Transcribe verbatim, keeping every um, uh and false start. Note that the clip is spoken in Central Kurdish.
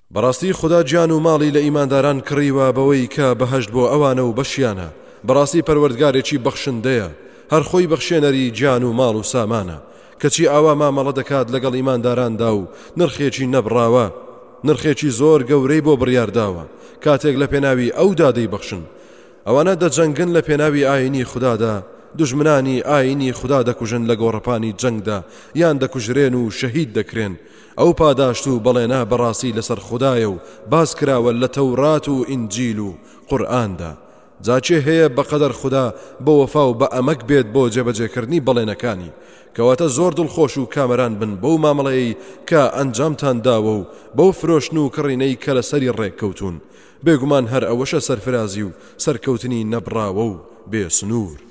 بەڕاستی خدا گیان و ماڵی لە ئیمانداران کڕیوە بەوەی کە بەهەشت بۆ ئەوانە و بەشیانە. بەڕاستی پەروەردگارێکی بەخشندەیە، هەر خۆی بەخشێنەری گیان و ماڵ و سامانە، کەچی ئاوا مامەڵە دەکات لەگەڵ ئیمانداراندا و نرخێکی نەبڕاوە، نرخێکی زۆر گەورەی بۆ بڕیارداوە کاتێک لە پێناوی ئەو دادەی بەخشن. ئەوانە دەجەنگن لە پێناوی ئاینی خوددادا، دژمنانی ئاینی خوددا دەکوژن لە گۆڕەپانی جەنگدا یان دەکوژرێن و شەهید دەکرێن. ئەو پاداشت و بەڵێنا بەڕاستی لەسەر خوددایە و باز کراوە لە تەورات و ئینجیل و قورئاندا. جاچێ هەیە بەقەدەر خوددا بە وەفا و بە ئەمەک بێت بۆ جێبەجێکردنی بەڵێنەکانی، کەواتە زۆر دڵخۆش و کامەران بن بەو مامەڵەیەی کە ئەنجامتان داوە و بەو فرۆشتن و کڕینەی کە لە سەری ڕێککەوتون. بێگومان هەر ئەوەشە سەرفرازی و سەرکەوتنی نەبڕاوە و بێسنوور.